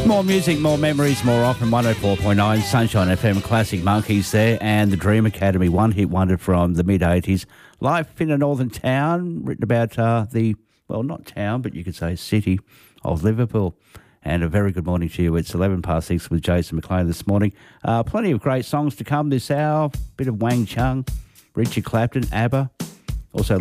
More music, more memories, more often. 104.9 Sunshine FM, Classic Monkeys there, and the Dream Academy, one-hit wonder from the mid-'80s. Life in a northern town, written about not town, but you could say city of Liverpool. And a very good morning to you. It's 11 past 6 with Jason McLean this morning. Plenty of great songs to come this hour. Bit of Wang Chung, Richard Clapton, ABBA. Also